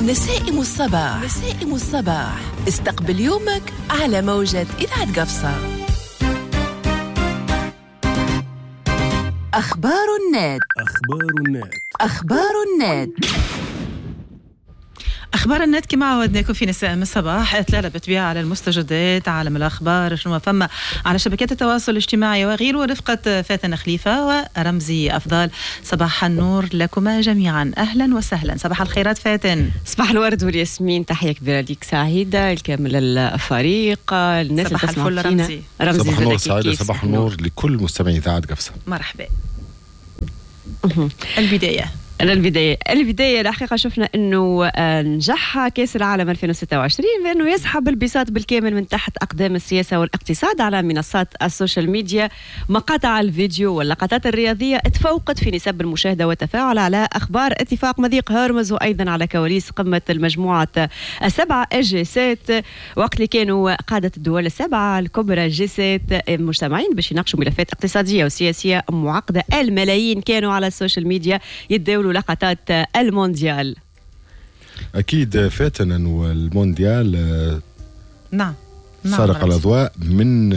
نسائم الصباح. نسائم الصباح، استقبل يومك على موجة إذاعة قفصة. أخبار النت. أخبار النت. أخبار النت كما عودناكم في نسائم الصباح، إطلالة بالطبيعة على المستجدات، عالم الأخبار، شنو فما على شبكات التواصل الاجتماعي وغيره، رفقة فاتن خليفة ورمزي أفضل. صباح النور لكما جميعا، أهلا وسهلا. صباح الخيرات فاتن. صباح الورد والياسمين، تحية كبيرة ليك سعيدة، الكامل الفريق، الناس اللي تسمع فينا. رمزي صباح النور سعيدة، صباح النور لكل مستمعي إذاعة قفصة. مرحبا. البداية الحقيقة شفنا أنه نجح كأس العالم 2026 بأنه يسحب البساط بالكامل من تحت أقدام السياسة والاقتصاد على منصات السوشيال ميديا. مقاطع الفيديو واللقطات الرياضية تفوقت في نسب المشاهدة والتفاعل على أخبار اتفاق مضيق هرمز، وأيضا على كواليس قمة المجموعة السبعة G7، وقت اللي كانوا قادة الدول السبعة الكبرى G7 مجتمعين باش يناقشوا ملفات اقتصادية وسياسية معقدة. الملايين كانوا على السوشيال ميديا يتداولوا لقطات المونديال. أكيد فاتن أنه المونديال نعم سرق الأضواء من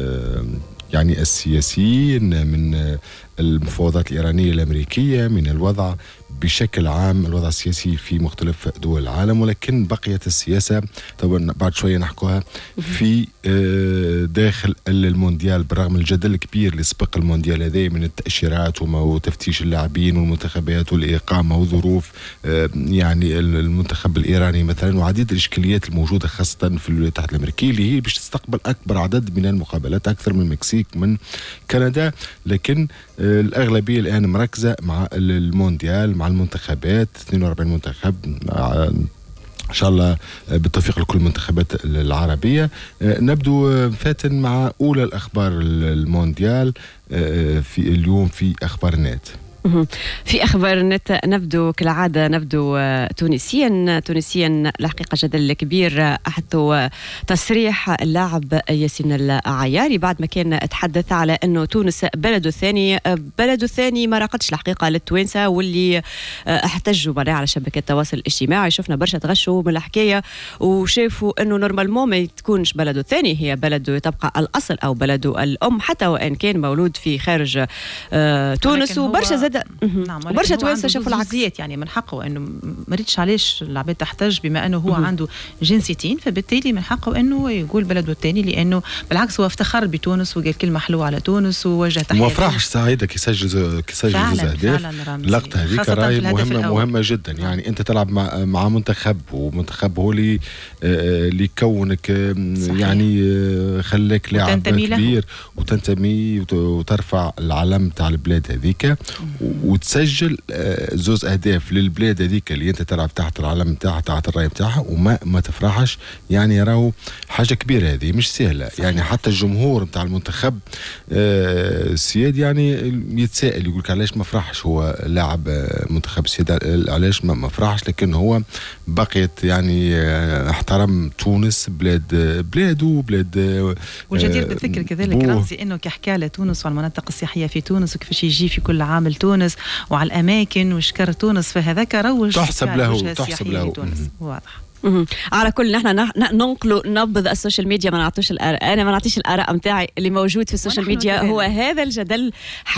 يعني السياسيين، من المفاوضات الإيرانية الأمريكية، من الوضع بشكل عام، الوضع السياسي في مختلف دول العالم. ولكن بقيت السياسة طبعا بعد شوية نحكوها في داخل المونديال، برغم الجدل الكبير اللي سبق المونديال هذا من التأشيرات وتفتيش اللاعبين والمنتخبات والإقامة وظروف يعني المنتخب الإيراني مثلا، وعديد الإشكاليات الموجودة خاصة في الولايات المتحدة الأمريكية اللي هي باش تستقبل أكبر عدد من المقابلات، أكثر من المكسيك من كندا. لكن الأغلبية الآن مركزة مع المونديال، مع المنتخبات، 42 منتخب إن شاء الله بالتوفيق لكل المنتخبات العربية. نبدو فاتن مع أولى الأخبار المونديال في اليوم في أخبار النت. في أخبار النت نبدو تونسيا الحقيقة جدل كبير حتى تصريح اللاعب ياسين العياري بعد ما كان تحدث على أنه تونس بلده الثاني ما راقدش الحقيقة للتوانسة، واللي احتجوا على شبكة التواصل الاجتماعي. شفنا برشا تغشوا من الحكاية وشافوا أنه نورمالمون ما تكونش بلده الثاني، هي بلده تبقى الأصل أو بلده الأم، حتى وإن كان مولود في خارج تونس. وبرشا زاد نعم، وبرشا توانسة شافوا العكسيات، يعني من حقه انه ما ريتش علاش العباد تحتج بما انه هو عنده جنسيتين، فبالتالي من حقه انه يقول بلده الثاني، لانه بالعكس هو افتخر بتونس وقال كلمه حلوه على تونس ووجه تحيه. وما فرحش سعيده كي سجل اهداف. اللقطه هذيك راهي مهمه جدا. يعني انت تلعب مع منتخب هو اللي يكونك، يعني خلاك لاعب كبير وتنتمي وترفع العلم تاع البلاد هذيك، وتسجل زوز أهداف للبلاد هذيك اللي أنت تلعب تحت العلم تاعها، تحت الراية تاعها، وما تفرحش. يعني راهو حاجة كبيرة، هذه مش سهلة. يعني حتى الجمهور بتاع المنتخب السياد يعني يتساءل، يقولك علاش ما فرحش هو لاعب منتخب السياد، علاش ما فرحش. لكن هو بقيت يعني احترم تونس، بلاده. والجدير بالذكر كذلك رمزي انه كحكى لتونس وعلى المناطق السياحيه في تونس، وكيفاش يجي في كل عام لتونس وعلى الاماكن، وشكر تونس، فهذاك روج تحسب له واضح. على كل نحن ننقلوا نبض السوشيال ميديا، ما نعطيش الآراء. أنا ما نعطيش الآراء متاعي اللي موجود في السوشيال ميديا. هو هذا الجدل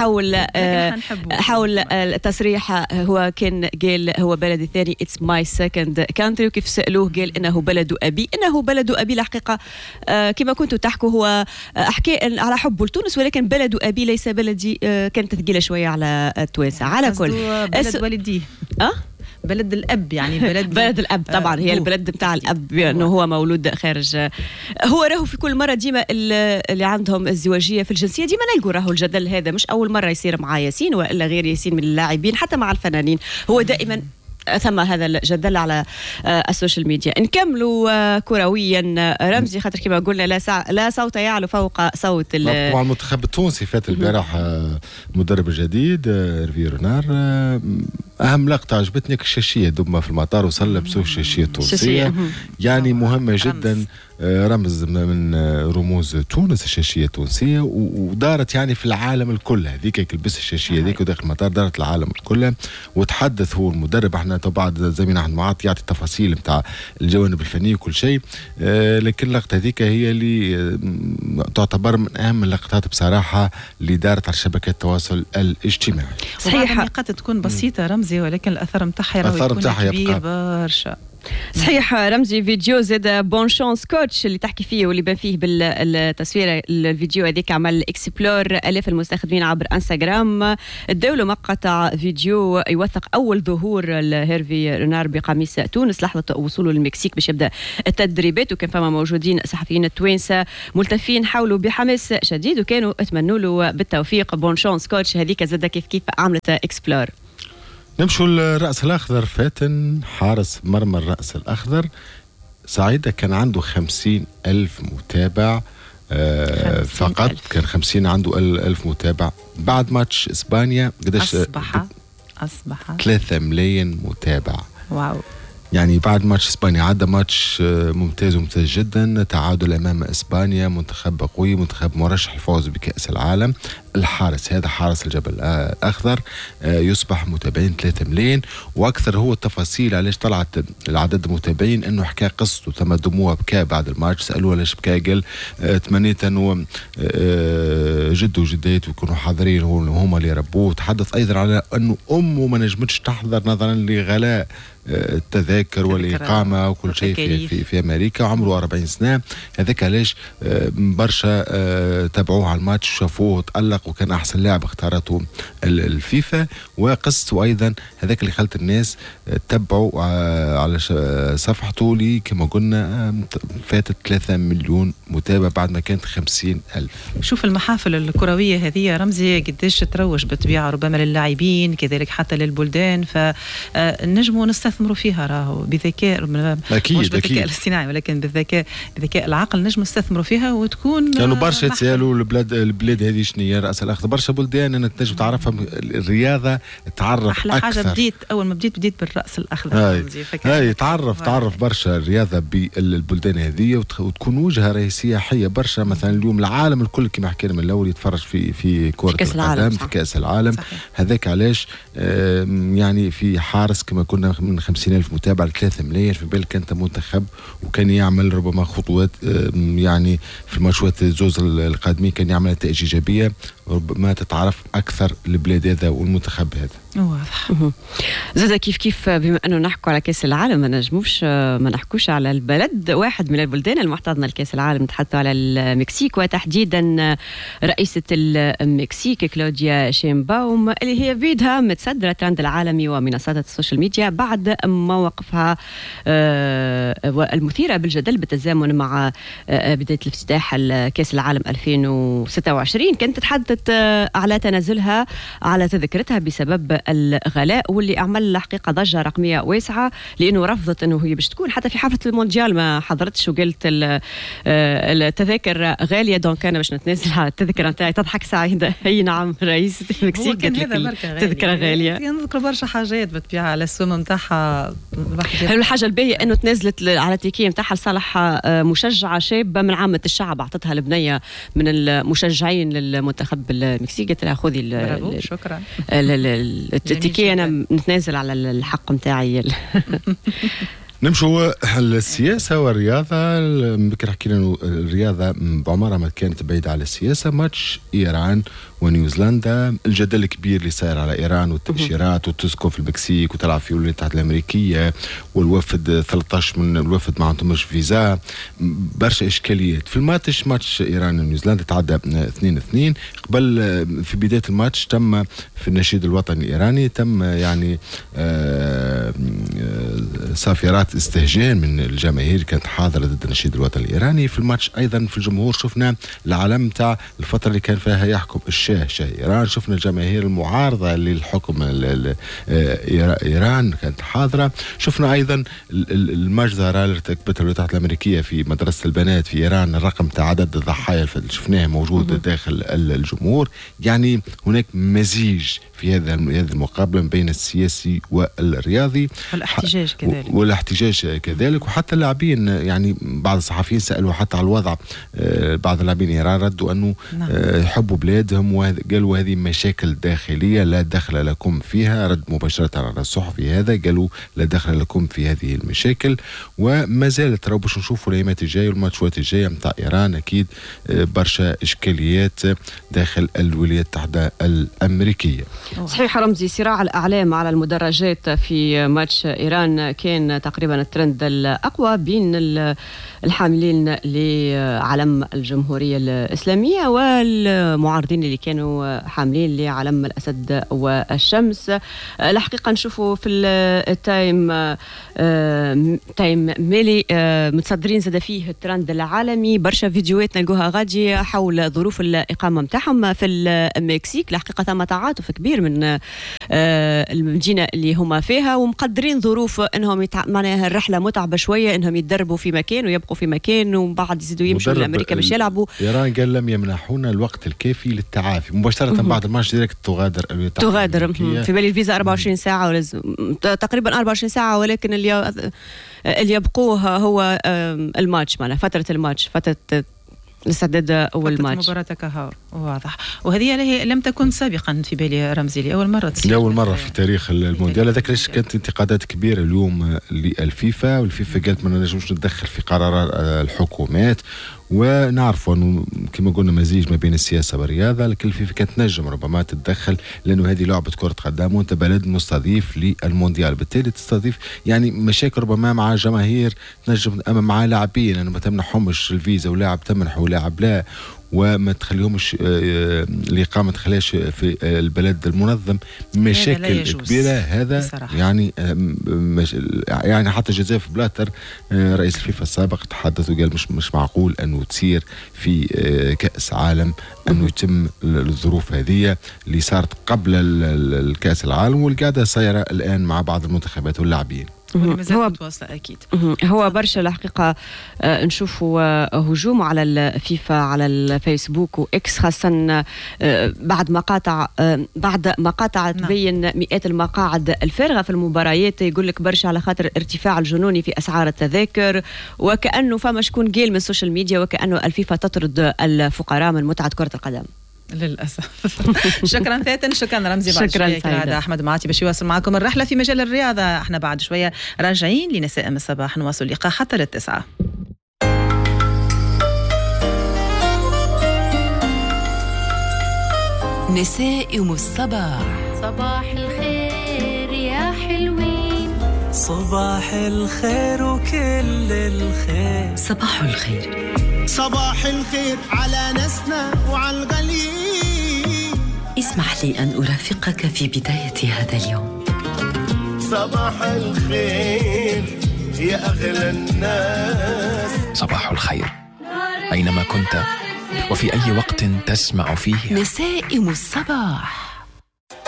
حول التصريح. هو كان قال هو بلدي الثاني it's my second country، وكيف سألوه قال إنه بلد أبي. الحقيقة كما كنتوا تحكوا هو حكى على حبه لتونس، ولكن بلد أبي ليس بلدي. كانت ثقيلة شوية على التوانسة. على كل بلد والديه بلد الأب، يعني بلد الأب طبعا هي البلد بتاع الأب، لأنه هو مولود خارج. هو راهو في كل مرة ديما اللي عندهم الزواجية في الجنسية ديما نلقوا راهو الجدل هذا، مش أول مرة يصير مع ياسين وإلا غير ياسين من اللاعبين، حتى مع الفنانين هو دائما ثم هذا الجدل على السوشيال ميديا. نكملوا كرويا رمزي، خاطر كما قلنا لا صوت يعلو فوق صوت طبعا المنتخب التونسي فات البارح مدرب جديد ريفي رونار، اهم لقطه عجبتني الشاشيه دوما في المطار وصل لبسوا الشاشيه التونسيه يعني مهمه جدا، رمز من رموز تونس الشاشيه التونسيه، ودارت يعني في العالم الكل هذيك لبس الشاشيه هذيك وداخل المطار دارت العالم الكل. وتحدث هو المدرب، احنا بعد زميلنا احمد معاط يعطي التفاصيل نتاع الجوانب الفنيه وكل شيء، لكن اللقطه هذيك هي اللي تعتبر من اهم اللقطات بصراحه اللي دارت على شبكات التواصل الاجتماعي. صحيح النقاط تكون بسيطه رمزي، ولكن الاثر نتاعها يكون كبير برشا. صحيح رمزي. فيديو زاد بون شانس كوتش اللي تحكي فيه واللي بان فيه بالتصوير الفيديو هذيك عمل اكسبلور الاف المستخدمين عبر انستغرام. ادوا مقطع فيديو يوثق اول ظهور لهيرفي رينار بقميص تونس لحظه وصوله للمكسيك باش يبدا التدريبات، وكان فما موجودين صحفيين التوانسه ملتفين حوله بحماس شديد وكانوا اتمنوا له بالتوفيق. بون شانس كوتش هذيك زاد كيف عملت اكسبلور. نمشوا للرأس الأخضر. فاتن حارس مرمى الرأس الأخضر سعيدة كان عنده 50,000 متابع فقط. كان 50 عنده 1000 متابع. بعد ماتش إسبانيا قداش أصبح 3 ملايين متابع. واو. يعني بعد ماتش إسبانيا عدى ماتش ممتاز جدا، تعادل أمام إسبانيا، منتخب قوي، منتخب مرشح الفوز بكأس العالم. الحارس هذا حارس الجبل الأخضر يصبح متابعين 3 ملايين وأكثر. هو التفاصيل علاش طلعت العدد المتابعين أنه حكى قصته، ثم دموع بكى بعد الماتش، سألوه علاش بكى، قال تمنيت أنه جده وجداته يكونوا حاضرين هما اللي ربوه. تحدث أيضا على أنه أمه ما نجمتش تحضر نظرا لغلاء التذاكر والإقامة وكل شيء في أمريكا، عمره 40 سنة. هذاك علاش برشا تابعوه على الماتش وشافوه وتألق وكان أحسن لاعب اختارته الفيفا. وقصته أيضا هذاك اللي خلت الناس تتبعوا على صفحته اللي كما قلنا فاتت 3 مليون متابع بعد ما كانت 50,000. شوف المحافل الكروية هذه رمزي قديش تروج بالطبيعة ربما للاعبين كذلك حتى للبلدان، فنجموا نستثمروا فيها راهو بذكاء، مش بالذكاء الاصطناعي ولكن بذكاء العقل نجموا نستثمروا فيها وتكون كانوا برشا يتسالوا البلاد هذه شنو هي رأس الأخضر. برشا بلدان أنك تنجم تعرفها الرياضة تعرف أحلى أكثر. حاجة أول ما بديت بالرأس الأخضر تعرف برشا الرياضة بالبلدان هذه وتكون وجهة رئيسية سياحية برشا. مثلا اليوم العالم الكل كما حكينا من الأول يتفرج في كرة القدم في كأس العالم. هذاك علاش يعني في حارس كما كنا من 50,000 متابع ل 3 ملايين، في بالك أنت منتخب وكان يعمل ربما خطوات يعني في الماتشات الزوز القادمين كان يعمل نتائج إيجابية، ربما تتعرف أكثر البلاد هذا والمنتخب هذا. واضح. زاد كيف بما أنه نحكوا على كأس العالم ما نحكوش على البلد واحد من البلدان المحتضنة لكأس العالم، نتحدثوا على المكسيك وتحديدا رئيسة المكسيك كلوديا شيمباوم اللي هي بيدها متصدرة الترند العالمي ومنصات السوشيال ميديا بعد مواقفها المثيرة بالجدل بالتزامن مع بداية الافتتاح كأس العالم 2026. كانت تتحدث على تنازلها على تذكرتها بسبب الغلاء واللي عمل حقيقة ضجة رقمية واسعة، لأنه رفضت أنه هي باش تكون حتى في حفلة المونديال ما حضرتش وقلت التذاكر غالية دونك أنا باش نتنازل على التذكرة نتاعي. تضحك سعيدة. هي نعم رئيسة المكسيك قالت لك التذكرة غالية. نذكر برشا حاجات بتبيع على السوم نتاعها. الحاجة الباهية أنه تنزلت على التيكية نتاعها لصالح مشجعة شابة من عامة الشعب، أعطتها البنية من المشجعين للمنتخب المكسيكي، قلت لها خذي شكرا التيكية أنا نتنازل على الحق متاعي. نمشوا السياسة والرياضة. بكرة حكينا انه الرياضة بعمرها ما كانت بعيدة على السياسة. ماتش إيران ونيوزيلندا، الجدل الكبير اللي صاير على إيران والتبشيرات وتسكن في المكسيك وتلعب في الولايات المتحدة الأمريكية والوفد 13 من الوفد ما عندهمش فيزا، برشا إشكاليات في الماتش. ماتش إيران ونيوزيلندا تعدى 2-2. قبل في بداية الماتش تم في النشيد الوطني الإيراني تم يعني صافرات استهجان من الجماهير اللي كانت حاضرة ضد النشيد الوطني الإيراني. في الماتش أيضا في الجمهور شفنا العلم تاع الفترة اللي كان فيها يحكم الشاه إيران، شفنا الجماهير المعارضة للحكم إيران كانت حاضرة. شفنا أيضا المجزرة اللي ارتكبتها الولايات الأمريكية في مدرسة البنات في إيران، الرقم تاع عدد الضحايا اللي شفناه موجود داخل الجمهور. يعني هناك مزيج في هذا المقابلة بين السياسي والرياضي والاحتجاج كذلك. وحتى اللاعبين، يعني بعض الصحفيين سألوا حتى على الوضع، بعض اللاعبين إيران ردوا أنه يحبوا بلادهم وقالوا هذه مشاكل داخلية لا دخل لكم فيها. رد مباشرة على الصحفي هذا، قالوا لا دخل لكم في هذه المشاكل. وما زالت راهو باش نشوفوا الايامات الجايه والماتشات الجايه نتاع ايران اكيد برشا اشكاليات داخل الولايات المتحده الامريكيه. صحيح رمزي، صراع الاعلام على المدرجات في ماتش ايران كان تقريبا الترند الاقوى بين الحاملين لعلم الجمهوريه الاسلاميه والمعارضين اللي كانوا حاملين لعلم الاسد والشمس. الحقيقه نشوفوا في تايم ميلي متصدرين زاد فيه الترند العالمي، برشا فيديوهات نلقوها غادي حول ظروف الإقامة متاعهم في المكسيك. الحقيقة ثم تعاطف كبير من المدينة اللي هما فيها، ومقدرين ظروف انهم معناها الرحلة متعبة شوية، انهم يتدربوا في مكان ويبقوا في مكان ومن بعد يزيدوا يمشوا لأمريكا باش يلعبوا. إيران قال لم يمنحونا الوقت الكافي للتعافي. مباشرة بعد الماتش ديريكت تغادر في بالي الفيزا 24 ساعة ولازم تقريبا 24 ساعة، ولكن اللي يبقوها هو الماتش، معناها فترة الماتش، فترة الاستعداد أول ماتش. مباراة كهو واضح، وهذه لم تكن سابقا في بالي رمزي، لأول مرة تصير، لأول مرة في تاريخ المونديال. هذاك ليش كانت انتقادات كبيرة اليوم للفيفا، والفيفا قالت ما نجمش نتدخل في قرارات الحكومات، ونعرفوا انه كما قلنا مزيج ما بين السياسه والرياضه، لكن الفيفا كانت نجم ربما تتدخل لانه هذه لعبه كره قدم وانت بلد مستضيف للمونديال، بالتالي تستضيف يعني مشاكل ربما مع جماهير تنجم، اما مع لاعبين انه ما تمنحهمش الفيزا ولاعب تمنحه ولاعب لا، وما تخليهمش الإقامة ما تخليهاش في البلد المنظم، مشاكل كبيرة. هذا بصراحة. يعني حتى جوزيف بلاتر رئيس الفيفا السابق تحدث وقال مش معقول أنه تصير في كأس عالم أنه يتم الظروف هذه اللي صارت قبل الكأس العالم والقاعدة صايرة الآن مع بعض المنتخبات واللاعبين. هو متواصلة أكيد. هو برشا الحقيقة نشوفوا هجوم على الفيفا على الفيسبوك وإكس، خاصة بعد مقاطع تبين مئات المقاعد الفارغة في المباريات، يقول لك برشا على خاطر ارتفاع الجنوني في أسعار التذاكر، وكأنه فما شكون قيل من السوشيال ميديا وكأنه الفيفا تطرد الفقراء من متعة كرة القدم. للأسف. شكرا فاتن، شكرا رمزي. بعد شوية كالعادة أحمد معاطي باش يواصل معكم الرحلة في مجال الرياضة. احنا بعد شوية راجعين لنسائم الصباح، نواصل اللقاء حتى 9. نسائم الصباح. صباح الخير يا حلوين، صباح الخير وكل الخير، صباح الخير، صباح الخير على ناسنا وعلى الغاليين. اسمح لي أن أرافقك في بداية هذا اليوم. صباح الخير يا أغلى الناس. صباح الخير أينما كنت وفي أي وقت تسمع فيه نسائم الصباح.